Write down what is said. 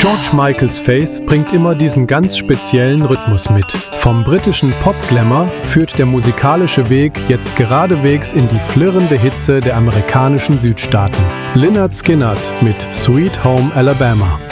George Michaels Faith bringt immer diesen ganz speziellen Rhythmus mit. Vom britischen Pop-Glamour führt der musikalische Weg jetzt geradewegs in die flirrende Hitze der amerikanischen Südstaaten. Lynyrd Skynyrd mit Sweet Home Alabama.